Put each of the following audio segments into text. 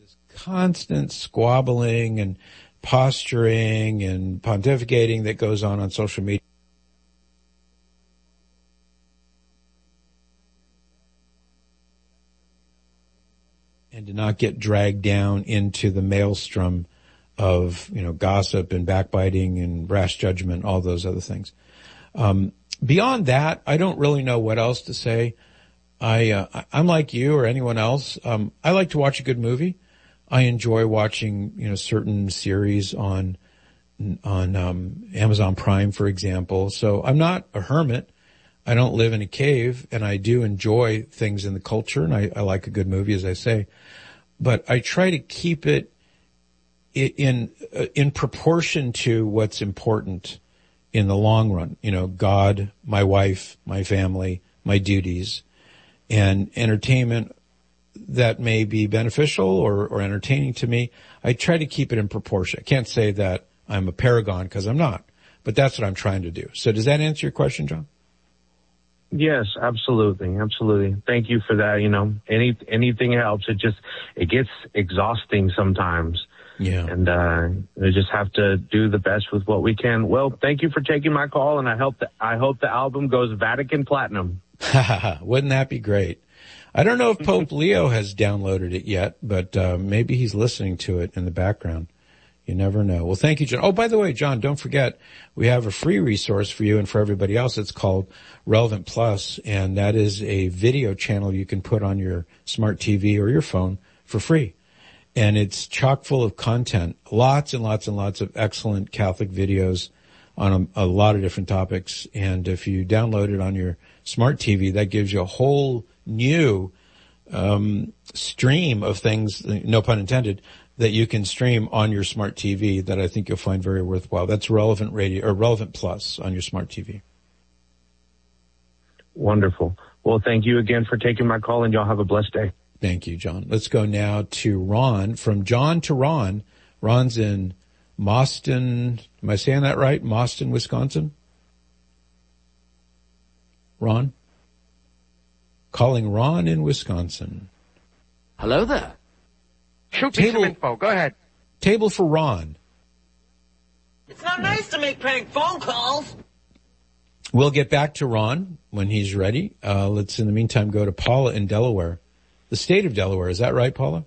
this constant squabbling and posturing and pontificating that goes on social media. And to not get dragged down into the maelstrom of, gossip and backbiting and rash judgment, all those other things. Beyond that, I don't really know what else to say. I'm like you or anyone else. I like to watch a good movie. I enjoy watching, certain series on Amazon Prime, for example. So I'm not a hermit. I don't live in a cave, and I do enjoy things in the culture, and I like a good movie, as I say. But I try to keep it in proportion to what's important in the long run. God, my wife, my family, my duties, and entertainment that may be beneficial or entertaining to me. I try to keep it in proportion. I can't say that I'm a paragon because I'm not, but that's what I'm trying to do. So does that answer your question, John? Yes, absolutely. Absolutely. Thank you for that. Anything helps. It gets exhausting sometimes. Yeah. And, we just have to do the best with what we can. Well, thank you for taking my call, and I hope the album goes Vatican Platinum. Wouldn't that be great? I don't know if Pope Leo has downloaded it yet, but maybe he's listening to it in the background. You never know. Well, thank you, John. Oh, by the way, John, don't forget, we have a free resource for you and for everybody else. It's called Relevant Plus, and that is a video channel you can put on your smart TV or your phone for free. And it's chock full of content, lots and lots and lots of excellent Catholic videos on a lot of different topics. And if you download it on your smart TV, that gives you a whole new stream of things, no pun intended, that you can stream on your smart TV that I think you'll find very worthwhile. That's Relevant Radio or Relevant Plus on your smart TV. Wonderful. Well, thank you again for taking my call, and y'all have a blessed day. Thank you, John. Let's go now to Ron. From John to Ron. Ron's in Mauston. Am I saying that right? Mauston, Wisconsin? Ron? Calling Ron in Wisconsin. Hello there. Shoot me some info. Go ahead. Table for Ron. It's not nice to make prank phone calls. We'll get back to Ron when he's ready. Let's, in the meantime, go to Paula in Delaware. The state of Delaware. Is that right, Paula?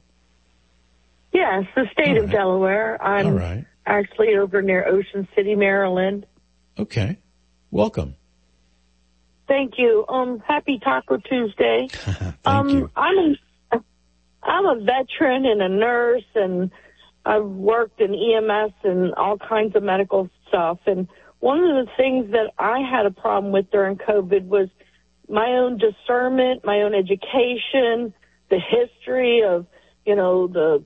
Yes, the state of Delaware. I'm actually over near Ocean City, Maryland. Okay. Welcome. Thank you. Happy Taco Tuesday. Thank you. I'm a veteran and a nurse, and I've worked in EMS and all kinds of medical stuff. And one of the things that I had a problem with during COVID was my own discernment, my own education, the history of, the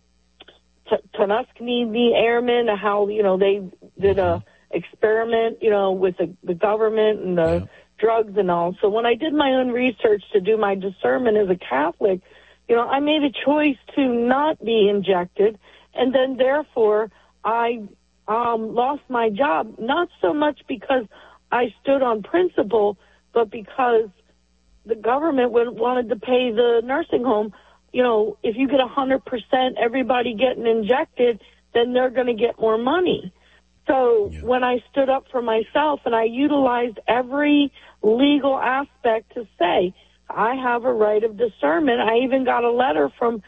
Tuskegee Airmen, how, they did a experiment, with the government and the drugs and all. So when I did my own research to do my discernment as a Catholic, I made a choice to not be injected, and then therefore I lost my job, not so much because I stood on principle, but because the government wanted to pay the nursing home. If you get 100% everybody getting injected, then they're going to get more money. So when I stood up for myself and I utilized every legal aspect to say, I have a right of discernment. I even got a letter from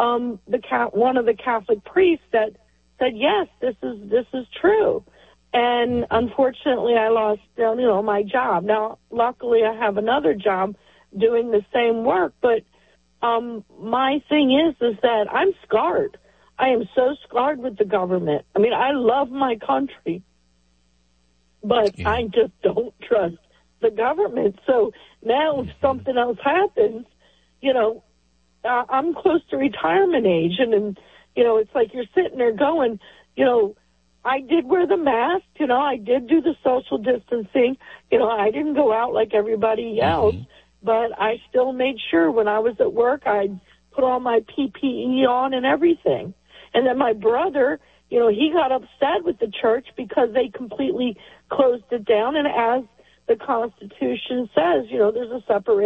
one of the Catholic priests that said, yes, this is true. And unfortunately, I lost, my job. Now, luckily, I have another job doing the same work. But my thing is that I'm scarred. I am so scarred with the government. I mean, I love my country, but I just don't trust the government. So now if something else happens, I'm close to retirement age. And it's like you're sitting there going, I did wear the mask, I did do the social distancing, I didn't go out like everybody else, but I still made sure when I was at work, I'd put all my PPE on and everything. And then my brother, he got upset with the church because they completely closed it down. And as the Constitution says, there's a separation